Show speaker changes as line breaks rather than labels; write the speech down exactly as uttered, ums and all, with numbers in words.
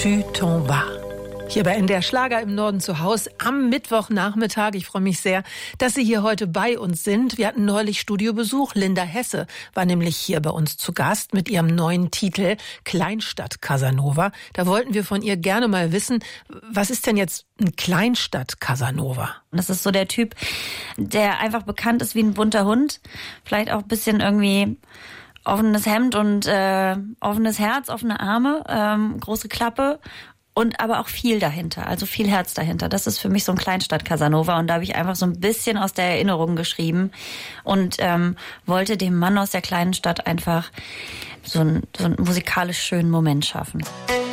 Tu t'en vas. Hier bei N D R Schlager im Norden zu Hause am Mittwochnachmittag. Ich freue mich sehr, dass Sie hier heute bei uns sind. Wir hatten neulich Studiobesuch. Linda Hesse war nämlich hier bei uns zu Gast mit ihrem neuen Titel Kleinstadt Casanova. Da wollten wir von ihr gerne mal wissen, was ist denn jetzt ein Kleinstadt Casanova?
Das ist so der Typ, der einfach bekannt ist wie ein bunter Hund. Vielleicht auch ein bisschen irgendwie offenes Hemd und äh, offenes Herz, offene Arme, ähm, große Klappe. Und aber auch viel dahinter, also viel Herz dahinter. Das ist für mich so ein Kleinstadt-Casanova. Und da habe ich einfach so ein bisschen aus der Erinnerung geschrieben und ähm, wollte dem Mann aus der kleinen Stadt einfach so einen, so einen musikalisch schönen Moment schaffen.